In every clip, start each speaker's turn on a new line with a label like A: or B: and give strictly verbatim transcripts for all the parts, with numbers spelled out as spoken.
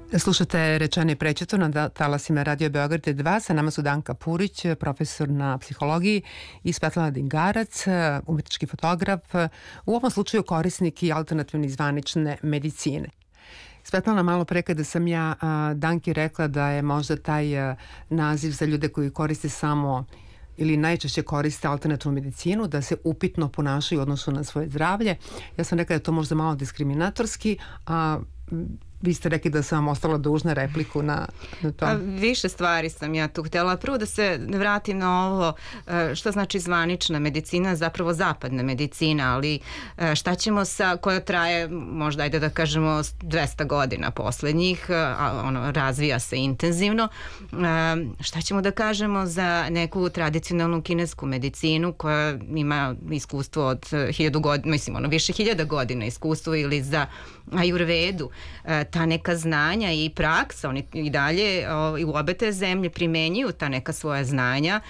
A: Slušate Rečeno i prećuto na talasima Radio Beograd dva. Sa nama su Danka Purić, profesor na psihologiji, i Svetlana Dingarac, umetnički fotograf, u ovom slučaju korisnik i alternativne zvanične medicine. Svetlana, malo pre kada sam ja Danki rekla da je možda taj naziv za ljude koji koriste samo ili najčešće koriste alternativnu medicinu, da se upitno ponašaju u odnosu na svoje zdravlje. Ja sam rekla da je to možda malo diskriminatorski, a vi ste rekli da sam vam ostala dužna repliku na, na to.
B: A, više stvari sam ja tu htjela. Prvo da se vratim na ovo što znači zvanična medicina, zapravo zapadna medicina, ali šta ćemo sa, koja traje možda, ajde da kažemo, dvesta godina poslednjih, a ono razvija se intenzivno. Šta ćemo da kažemo za neku tradicionalnu kinesku medicinu koja ima iskustvo od hiljadu godina, mislim ono više hiljada godina iskustvo, ili za ajurvedu, ta neka znanja i praksa, oni i dalje i u obe te zemlje primenjuju ta neka svoja znanja,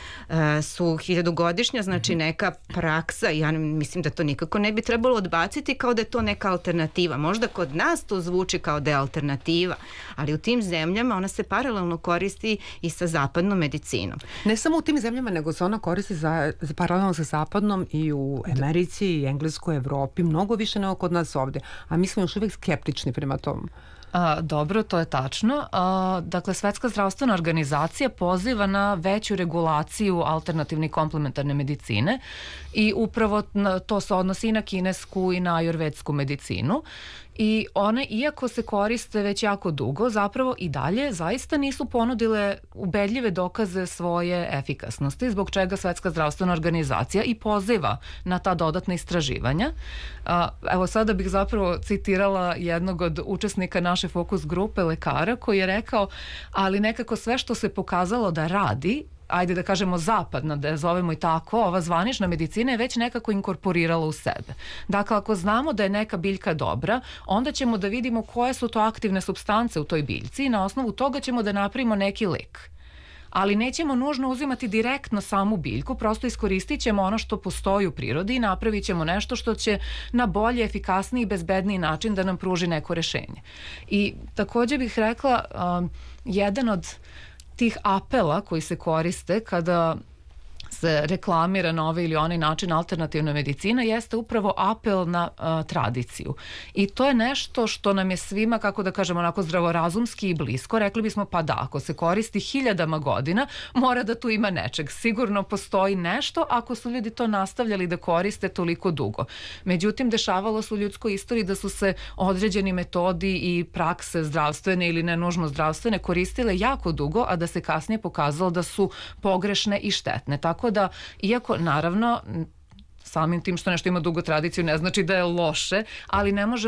B: su hiljadugodišnja, znači neka praksa. Ja mislim da to nikako ne bi trebalo odbaciti kao da je to neka alternativa. Možda kod nas to zvuči kao da je alternativa, ali u tim zemljama ona se paralelno koristi i sa zapadnom medicinom.
A: Ne samo u tim zemljama, nego se ona koristi za, za paralelno sa zapadnom i u Americi i Engleskoj, Evropi, mnogo više nego kod nas ovde. A mi smo još uvijek skeptični prema tom.
C: A, dobro, to je tačno. A, dakle, Svetska zdravstvena organizacija poziva na veću regulaciju alternativne i komplementarne medicine i upravo to se odnosi i na kinesku i na ajurvedsku medicinu. I one, iako se koriste već jako dugo, zapravo i dalje zaista nisu ponudile ubedljive dokaze svoje efikasnosti, zbog čega Svetska zdravstvena organizacija i poziva na ta dodatna istraživanja. Evo sada bih zapravo citirala jednog od učesnika naše fokus grupe, lekara, koji je rekao, ali nekako sve što se pokazalo da radi, ajde da kažemo zapadna, da je zovemo i tako, ova zvanična medicina je već nekako inkorporirala u sebe. Dakle, ako znamo da je neka biljka dobra, onda ćemo da vidimo koje su to aktivne supstance u toj biljci i na osnovu toga ćemo da napravimo neki lek. Ali nećemo nužno uzimati direktno samu biljku, prosto iskoristit ćemo ono što postoji u prirodi i napravit ćemo nešto što će na bolje, efikasniji i bezbedniji način da nam pruži neko rešenje. I također bih rekla, um, jedan od tih apela koji se koriste kada se reklamira na ovaj ili onaj način alternativna medicina jeste upravo apel na uh, tradiciju. I to je nešto što nam je svima, kako da kažemo, onako zdravorazumski i blisko. Rekli bismo, pa da, ako se koristi hiljadama godina, mora da tu ima nečeg. Sigurno postoji nešto ako su ljudi to nastavljali da koriste toliko dugo. Međutim, dešavalo se u ljudskoj istoriji da su se određeni metodi i prakse zdravstvene ili ne nužno zdravstvene koristile jako dugo, a da se kasnije pokazalo da su pogrešne i štetne. Tako da, iako naravno samim tim što nešto ima dugu tradiciju ne znači da je loše, ali ne možemo